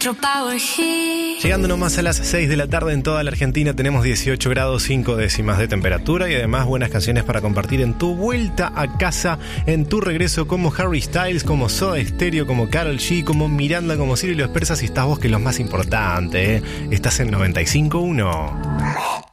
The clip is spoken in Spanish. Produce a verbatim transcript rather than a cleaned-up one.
Llegando nomás a las seis de la tarde en toda la Argentina, tenemos dieciocho grados cinco décimas de temperatura y además buenas canciones para compartir en tu vuelta a casa, en tu regreso, como Harry Styles, como Soda Stereo, como Karol G, como Miranda, como Ciro y los Persas, y estás vos, que es lo más importante, ¿eh? Estás en noventa y cinco punto uno.